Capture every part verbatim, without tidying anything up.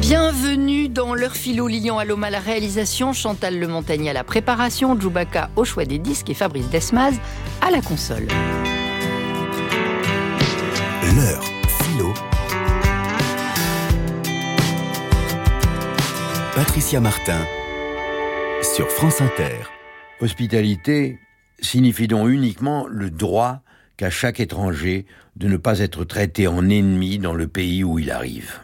Bienvenue dans l'heure philo. Lilian Allôme à la réalisation, Chantal Le Montagnier à la préparation, Djoubaka au choix des disques et Fabrice Desmaz à la console. L'heure philo. Patricia Martin sur France Inter. Hospitalité signifie donc uniquement le droit qu'a chaque étranger de ne pas être traité en ennemi dans le pays où il arrive.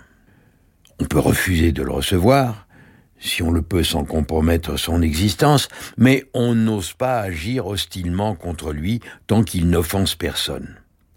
On peut refuser de le recevoir, si on le peut sans compromettre son existence, mais on n'ose pas agir hostilement contre lui tant qu'il n'offense personne.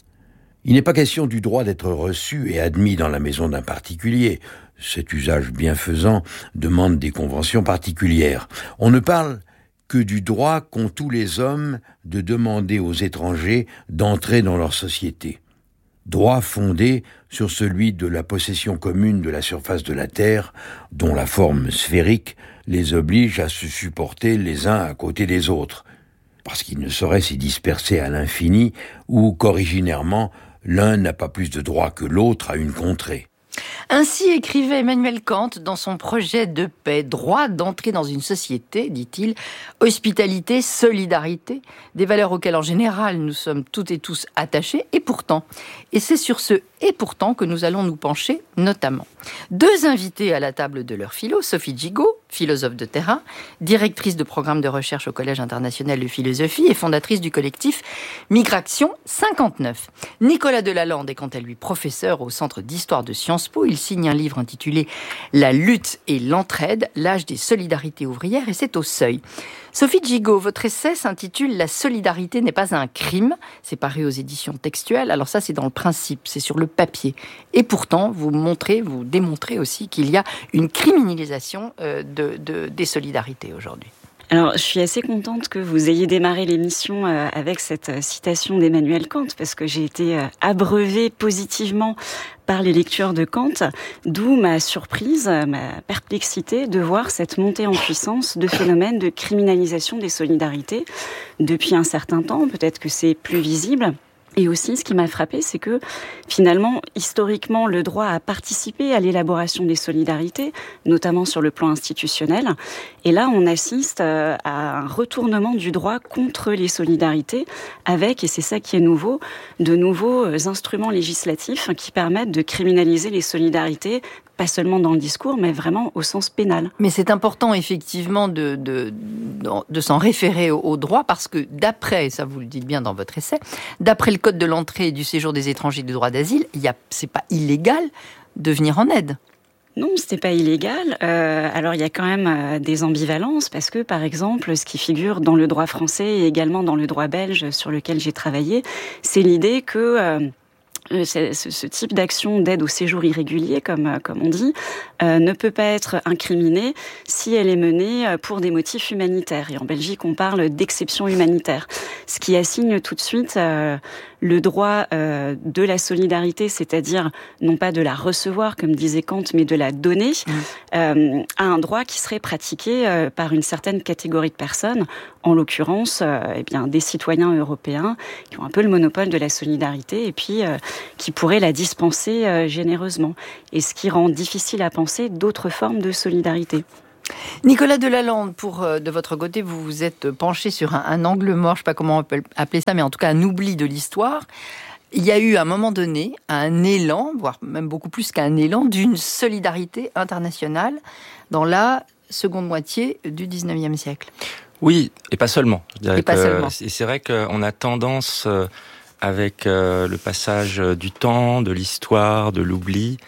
Il n'est pas question du droit d'être reçu et admis dans la maison d'un particulier. Cet usage bienfaisant demande des conventions particulières. On ne parle que du droit qu'ont tous les hommes de demander aux étrangers d'entrer dans leur société. Droit fondé sur celui de la possession commune de la surface de la terre, dont la forme sphérique les oblige à se supporter les uns à côté des autres, parce qu'ils ne sauraient s'y disperser à l'infini ou qu'originairement, l'un n'a pas plus de droit que l'autre à une contrée. Ainsi écrivait Emmanuel Kant dans son projet de paix. Droit d'entrer dans une société, dit-il, hospitalité, solidarité, des valeurs auxquelles en général nous sommes toutes et tous attachés, et pourtant, et c'est sur ce « et pourtant » que nous allons nous pencher notamment. Deux invités à la table de l'heure philo, Sophie Gigot, philosophe de terrain, directrice de programme de recherche au Collège international de philosophie et fondatrice du collectif Migration cinquante-neuf. Nicolas Delalande est quant à lui professeur au Centre d'histoire de Sciences Po. Il signe un livre intitulé « La lutte et l'entraide, l'âge des solidarités ouvrières » et c'est au Seuil. Sophie Gigot, votre essai s'intitule « La solidarité n'est pas un crime ». C'est paru aux éditions Textuelles. Alors ça, c'est dans le principe, c'est sur le papier. Et pourtant, vous montrez, vous démontrez aussi qu'il y a une criminalisation euh, de, de, des solidarités aujourd'hui. Alors, je suis assez contente que vous ayez démarré l'émission euh, avec cette euh, citation d'Emmanuel Kant, parce que j'ai été euh, abreuvée positivement par les lectures de Kant, d'où ma surprise, ma perplexité de voir cette montée en puissance de phénomènes de criminalisation des solidarités depuis un certain temps. Peut-être que c'est plus visible. Et aussi, ce qui m'a frappé, c'est que finalement, historiquement, le droit a participé à l'élaboration des solidarités, notamment sur le plan institutionnel. Et là, on assiste à un retournement du droit contre les solidarités, avec, et c'est ça qui est nouveau, de nouveaux instruments législatifs qui permettent de criminaliser les solidarités, pas seulement dans le discours, mais vraiment au sens pénal. Mais c'est important, effectivement, de, de, de, de s'en référer au, au droit, parce que d'après, ça vous le dites bien dans votre essai, d'après le Code de l'entrée et du séjour des étrangers de droit d'asile, il y a, c'est pas illégal de venir en aide. Non, c'était pas illégal. Euh, alors, il y a quand même euh, des ambivalences, parce que, par exemple, ce qui figure dans le droit français et également dans le droit belge sur lequel j'ai travaillé, c'est l'idée que... Euh, Ce, ce type d'action d'aide au séjour irrégulier, comme, comme on dit, euh, ne peut pas être incriminée si elle est menée pour des motifs humanitaires. Et en Belgique, on parle d'exception humanitaire. Ce qui assigne tout de suite euh, le droit euh, de la solidarité, c'est-à-dire non pas de la recevoir, comme disait Kant, mais de la donner, mmh. euh, à un droit qui serait pratiqué euh, par une certaine catégorie de personnes, en l'occurrence euh, eh bien, des citoyens européens qui ont un peu le monopole de la solidarité et puis euh, qui pourraient la dispenser euh, généreusement. Et ce qui rend difficile à penser d'autres formes de solidarité. Nicolas Delalande, pour, euh, de votre côté, vous vous êtes penché sur un, un angle mort, je ne sais pas comment on peut appeler ça, mais en tout cas un oubli de l'histoire. Il y a eu à un moment donné un élan, voire même beaucoup plus qu'un élan, d'une solidarité internationale dans la seconde moitié du dix-neuvième siècle. Oui, et pas seulement. Je dirais et pas que, seulement. Et c'est vrai qu'on a tendance, euh, avec euh, le passage du temps, de l'histoire, de l'oubli,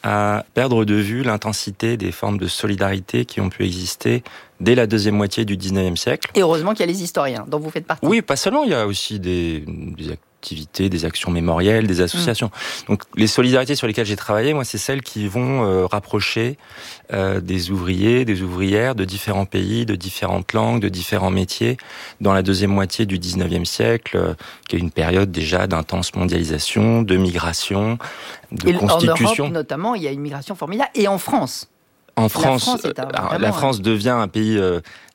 à perdre de vue l'intensité des formes de solidarité qui ont pu exister dès la deuxième moitié du dix-neuvième siècle. Et heureusement qu'il y a les historiens, dont vous faites partie. Oui, pas seulement, il y a aussi des, des activités, des actions mémorielles, des associations. Mmh. Donc les solidarités sur lesquelles j'ai travaillé, moi, c'est celles qui vont euh, rapprocher euh, des ouvriers, des ouvrières de différents pays, de différentes langues, de différents métiers, dans la deuxième moitié du dix-neuvième siècle, euh, qui est une période déjà d'intense mondialisation, de migration, de et constitution. En Europe, notamment, il y a une migration formidable. Et en France En France, la France, est un, euh, la France devient un pays euh,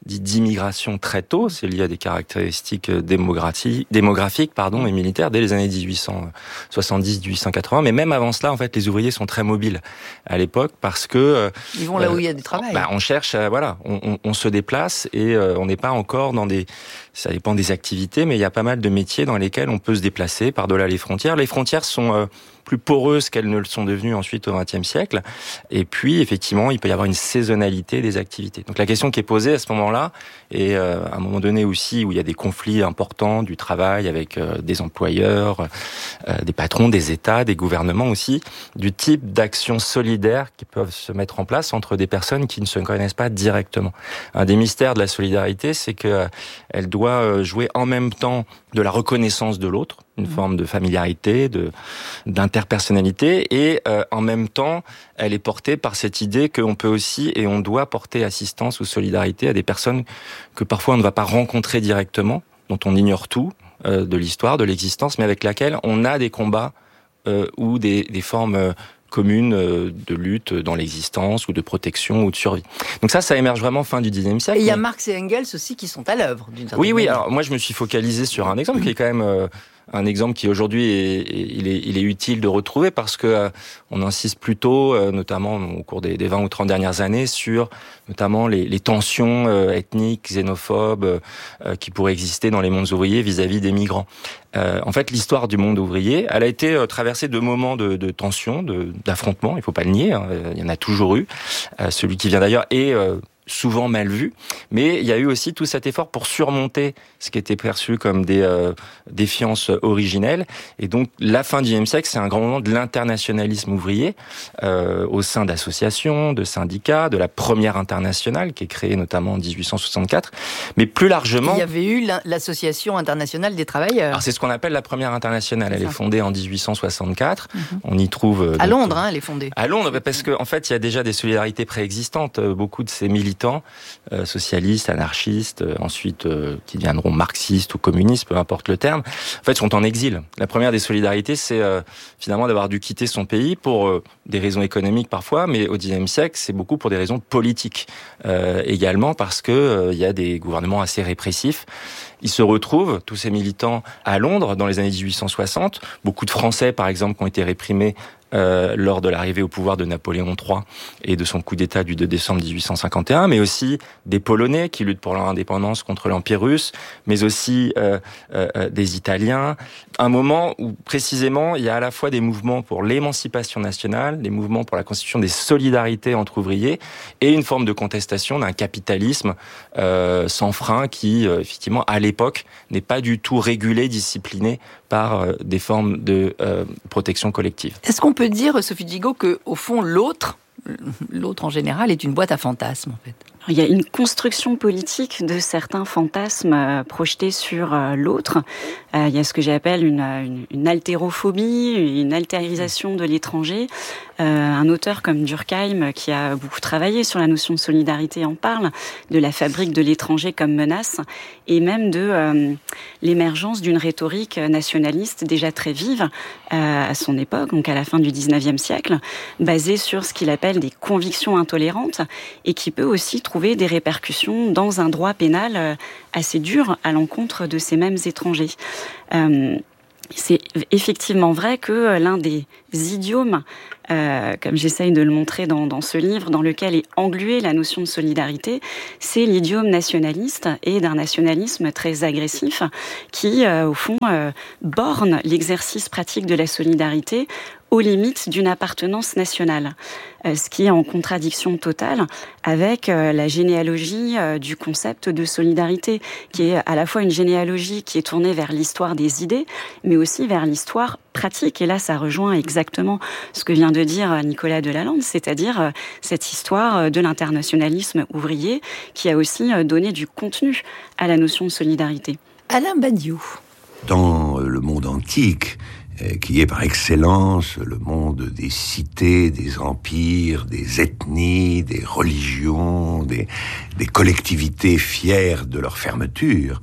dite d'immigration très tôt, c'est lié à des caractéristiques démographiques, démographiques pardon, et militaires dès les années dix-huit cent soixante-dix à dix-huit cent quatre-vingts. Mais même avant cela, en fait, les ouvriers sont très mobiles à l'époque parce que ils vont là euh, où il y a du travail. Bah, on cherche, euh, voilà, on, on, on se déplace et euh, on n'est pas encore dans des, ça dépend des activités, mais il y a pas mal de métiers dans lesquels on peut se déplacer par-delà les frontières. Les frontières sont euh, plus poreuses qu'elles ne le sont devenues ensuite au vingtième siècle. Et puis, effectivement, il peut y avoir une saisonnalité des activités. Donc la question qui est posée à ce moment-là, et euh, à un moment donné aussi où il y a des conflits importants du travail avec euh, des employeurs, euh, des patrons, des États, des gouvernements aussi, du type d'actions solidaires qui peuvent se mettre en place entre des personnes qui ne se connaissent pas directement. Un des mystères de la solidarité, c'est qu'elle euh, doit jouer en même temps de la reconnaissance de l'autre, une mmh. forme de familiarité, de d'interpersonnalité, et euh, en même temps, elle est portée par cette idée qu'on peut aussi et on doit porter assistance ou solidarité à des personnes que parfois on ne va pas rencontrer directement, dont on ignore tout euh, de l'histoire, de l'existence, mais avec laquelle on a des combats euh, ou des, des formes euh, communes de lutte dans l'existence ou de protection ou de survie. Donc ça, ça émerge vraiment fin du dixième siècle. Et il y a mais... Marx et Engels aussi qui sont à l'œuvre, d'une certaine Oui, oui. manière. Alors moi, je me suis focalisé sur un exemple qui est quand même euh, un exemple qui aujourd'hui est, il est, il est utile de retrouver parce que euh, on insiste plutôt, euh, notamment au cours des, des vingt ou trente dernières années, sur notamment les, les tensions euh, ethniques, xénophobes euh, qui pourraient exister dans les mondes ouvriers vis-à-vis des migrants. Euh, en fait, l'histoire du monde ouvrier, elle a été euh, traversée de moments de, de tension, de, d'affrontement. Il faut pas le nier, hein, il y en a toujours eu. Euh, celui qui vient d'ailleurs est euh, souvent mal vu, mais il y a eu aussi tout cet effort pour surmonter ce qui était perçu comme des euh, défiances originelles. Et donc, la fin du dix-neuvième siècle, c'est un grand moment de l'internationalisme ouvrier euh, au sein d'associations, de syndicats, de la première internationale qui est créée notamment en dix-huit cent soixante-quatre. Mais plus largement, il y avait eu l'Association internationale des travailleurs. Alors c'est ce qu'on appelle la première internationale. Elle est fondée en dix-huit cent soixante-quatre. Mm-hmm. On y trouve euh, à donc, Londres, hein, elle est fondée. À Londres, parce qu'en en fait, il y a déjà des solidarités préexistantes. Beaucoup de ces militants euh, socialistes, anarchistes, euh, ensuite euh, qui deviendront marxistes ou communistes, peu importe le terme, en fait, sont en exil. La première des solidarités, c'est euh, finalement d'avoir dû quitter son pays pour euh, des raisons économiques parfois, mais au dix-neuvième siècle, c'est beaucoup pour des raisons politiques euh, également, parce que euh, il y a des gouvernements assez répressifs. Ils se retrouvent, tous ces militants, à Londres dans les années dix-huit cent soixante. Beaucoup de Français, par exemple, qui ont été réprimés Euh, lors de l'arrivée au pouvoir de Napoléon trois et de son coup d'État du deux décembre dix-huit cent cinquante et un, mais aussi des Polonais qui luttent pour leur indépendance contre l'Empire russe, mais aussi euh, euh, des Italiens. Un moment où, précisément, il y a à la fois des mouvements pour l'émancipation nationale, des mouvements pour la constitution des solidarités entre ouvriers, et une forme de contestation d'un capitalisme euh, sans frein qui, euh, effectivement, à l'époque, n'est pas du tout régulé, discipliné par euh, des formes de euh, protection collective. Est-ce qu'on peut dire, Sophie Gigot, que au fond l'autre, l'autre en général, est une boîte à fantasmes en fait? Il y a une construction politique de certains fantasmes euh, projetés sur euh, l'autre. Euh, il y a ce que j'appelle une, une, une altérophobie, une altérisation de l'étranger. Euh, un auteur comme Durkheim, qui a beaucoup travaillé sur la notion de solidarité, en parle, de la fabrique de l'étranger comme menace, et même de euh, l'émergence d'une rhétorique nationaliste déjà très vive euh, à son époque, donc à la fin du dix-neuvième siècle, basée sur ce qu'il appelle des convictions intolérantes, et qui peut aussi trouver des répercussions dans un droit pénal assez dur à l'encontre de ces mêmes étrangers. Euh, c'est effectivement vrai que l'un des idiomes, euh, comme j'essaye de le montrer dans, dans ce livre, dans lequel est engluée la notion de solidarité, c'est l'idiome nationaliste, et d'un nationalisme très agressif qui, euh, au fond, euh, borne l'exercice pratique de la solidarité aux limites d'une appartenance nationale, euh, ce qui est en contradiction totale avec euh, la généalogie euh, du concept de solidarité, qui est à la fois une généalogie qui est tournée vers l'histoire des idées, mais aussi vers l'histoire pratique. Et là, ça rejoint exactement ce que vient de dire Nicolas Delalande, c'est-à-dire euh, cette histoire de l'internationalisme ouvrier qui a aussi euh, donné du contenu à la notion de solidarité. Alain Badiou. Dans le monde antique, qui est par excellence le monde des cités, des empires, des ethnies, des religions, des, des collectivités fières de leur fermeture,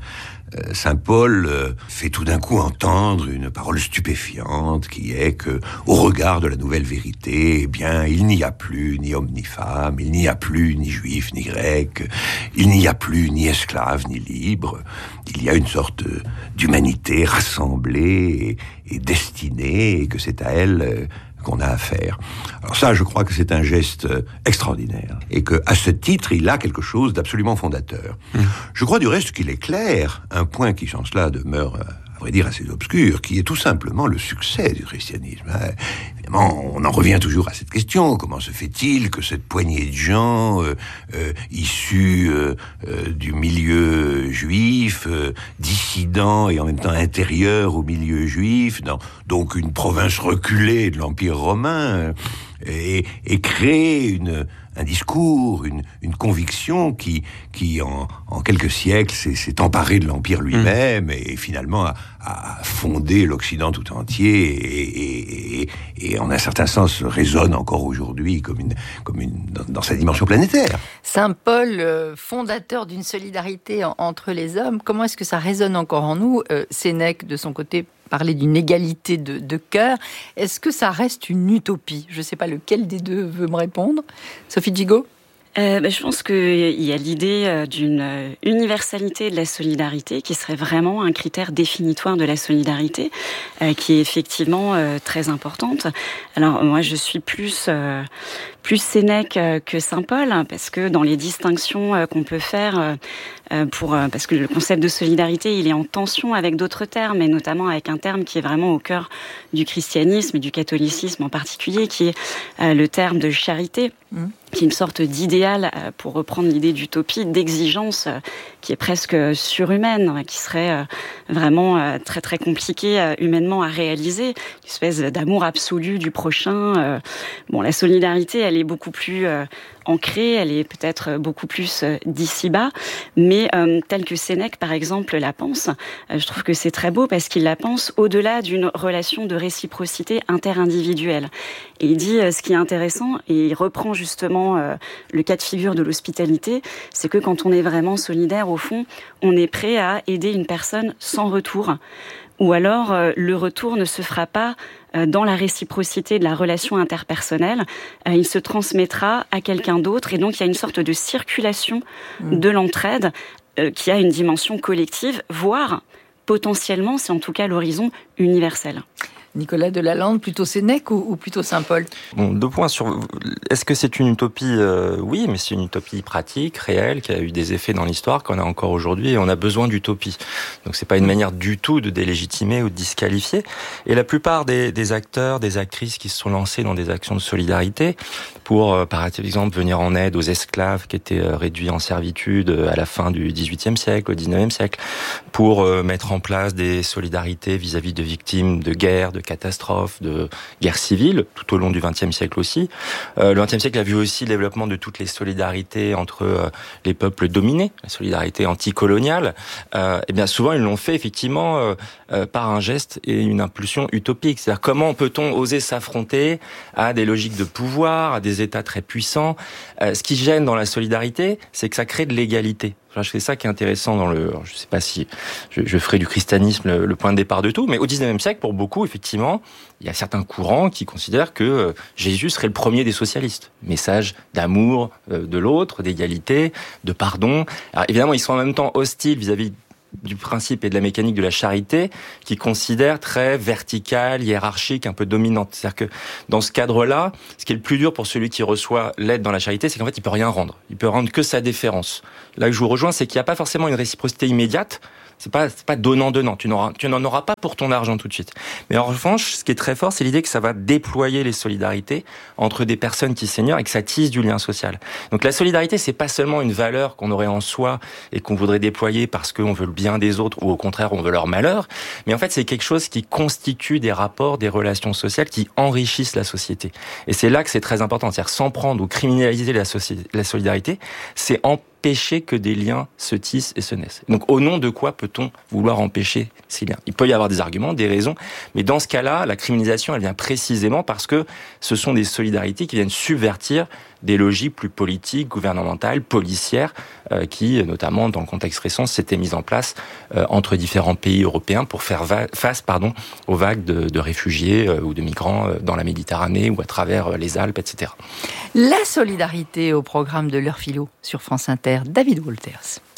euh, saint Paul euh, fait tout d'un coup entendre une parole stupéfiante qui est que, au regard de la nouvelle vérité, eh bien, il n'y a plus ni homme ni femme, il n'y a plus ni juif ni grec, il n'y a plus ni esclave ni libre, il y a une sorte d'humanité rassemblée et, et destinée, et que c'est à elle euh, qu'on a à faire. Alors ça, je crois que c'est un geste extraordinaire, et que, à ce titre, il a quelque chose d'absolument fondateur. Mmh. Je crois du reste qu'il est clair, un point qui, sans cela, demeure, à vrai dire, assez obscur, qui est tout simplement le succès du christianisme. Évidemment, on en revient toujours à cette question. Comment se fait-il que cette poignée de gens euh, euh, issus euh, euh, du milieu juif, euh, dissidents et en même temps intérieurs au milieu juif, dans donc une province reculée de l'Empire romain, et, et créer une, un discours, une, une conviction qui, qui en, en quelques siècles s'est, s'est emparé de l'Empire lui-même mmh. et finalement a, a fondé l'Occident tout entier et, et, et, et en un certain sens résonne encore aujourd'hui comme une, comme une, dans, dans sa dimension planétaire. Saint Paul, euh, fondateur d'une solidarité en, entre les hommes, comment est-ce que ça résonne encore en nous ? euh, Sénèque, de son côté, parlait d'une égalité de, de cœur. Est-ce que ça reste une utopie ? Je ne sais pas lequel des deux veut me répondre. Sophie Gigot ? Euh, ben, je pense qu'il y a l'idée d'une universalité de la solidarité qui serait vraiment un critère définitoire de la solidarité, euh, qui est effectivement euh, très importante. Alors moi, je suis plus euh, plus Sénèque que saint Paul, parce que dans les distinctions euh, qu'on peut faire, euh, pour euh, parce que le concept de solidarité, il est en tension avec d'autres termes, et notamment avec un terme qui est vraiment au cœur du christianisme et du catholicisme en particulier, qui est euh, le terme de charité. Mmh. Qui est une sorte d'idéal, pour reprendre l'idée d'utopie, d'exigence qui est presque surhumaine, qui serait vraiment très très compliquée humainement à réaliser, une espèce d'amour absolu du prochain. Bon, la solidarité, elle est beaucoup plus ancrée, elle est peut-être beaucoup plus d'ici-bas, mais euh, telle que Sénèque, par exemple, la pense, euh, je trouve que c'est très beau parce qu'il la pense au-delà d'une relation de réciprocité interindividuelle. Et il dit, euh, ce qui est intéressant, et il reprend justement euh, le cas de figure de l'hospitalité, c'est que quand on est vraiment solidaire, au fond, on est prêt à aider une personne sans retour. Ou alors, euh, le retour ne se fera pas euh, dans la réciprocité de la relation interpersonnelle. Euh, il se transmettra à quelqu'un d'autre. Et donc, il y a une sorte de circulation mmh. de l'entraide euh, qui a une dimension collective, voire potentiellement, c'est en tout cas l'horizon universel. Nicolas Delalande, plutôt Sénèque ou, ou plutôt saint Paul ? Bon, deux points sur... Est-ce que c'est une utopie ? euh, Oui, mais c'est une utopie pratique, réelle, qui a eu des effets dans l'histoire, qu'on a encore aujourd'hui, et on a besoin d'utopie. Donc c'est pas une manière du tout de délégitimer ou de disqualifier. Et la plupart des, des acteurs, des actrices qui se sont lancés dans des actions de solidarité, pour, euh, par exemple, venir en aide aux esclaves qui étaient euh, réduits en servitude à la fin du dix-huitième siècle, au dix-neuvième siècle, pour euh, mettre en place des solidarités vis-à-vis de victimes de guerre, de catastrophes, de guerres civiles, tout au long du vingtième siècle aussi. Euh, le vingtième siècle a vu aussi le développement de toutes les solidarités entre euh, les peuples dominés, la solidarité anticoloniale. Euh, et bien souvent, ils l'ont fait effectivement euh, euh, par un geste et une impulsion utopique. C'est-à-dire comment peut-on oser s'affronter à des logiques de pouvoir, à des États très puissants. Euh, ce qui gêne dans la solidarité, c'est que ça crée de l'égalité. C'est ça qui est intéressant dans le... Je ne sais pas si je, je ferai du christianisme le, le point de départ de tout, mais au dix-neuvième siècle, pour beaucoup, effectivement, il y a certains courants qui considèrent que Jésus serait le premier des socialistes. Message d'amour de l'autre, d'égalité, de pardon. Alors évidemment, ils sont en même temps hostiles vis-à-vis du principe et de la mécanique de la charité, qui considère très verticale, hiérarchique, un peu dominante. C'est-à-dire que dans ce cadre-là, ce qui est le plus dur pour celui qui reçoit l'aide dans la charité, c'est qu'en fait, il peut rien rendre. Il peut rendre que sa déférence. Là où je vous rejoins, c'est qu'il n'y a pas forcément une réciprocité immédiate. C'est pas, c'est pas donnant-donnant. Tu n'auras, tu n'en auras pas pour ton argent tout de suite. Mais en revanche, ce qui est très fort, c'est l'idée que ça va déployer les solidarités entre des personnes qui s'ignorent et que ça tisse du lien social. Donc la solidarité, c'est pas seulement une valeur qu'on aurait en soi et qu'on voudrait déployer parce qu'on veut le bien des autres ou au contraire, on veut leur malheur. Mais en fait, c'est quelque chose qui constitue des rapports, des relations sociales qui enrichissent la société. Et c'est là que c'est très important. C'est-à-dire, s'en prendre ou criminaliser la, soci- la solidarité, c'est en empêcher que des liens se tissent et se naissent. Donc, au nom de quoi peut-on vouloir empêcher ces liens ? Il peut y avoir des arguments, des raisons, mais dans ce cas-là, la criminalisation, elle vient précisément parce que ce sont des solidarités qui viennent subvertir des logiques plus politiques, gouvernementales, policières, euh, qui, notamment dans le contexte récent, s'étaient mises en place euh, entre différents pays européens pour faire va- face pardon, aux vagues de, de réfugiés euh, ou de migrants euh, dans la Méditerranée ou à travers euh, les Alpes, et cetera. La solidarité au programme de l'heure philo sur France Inter. David Wolters.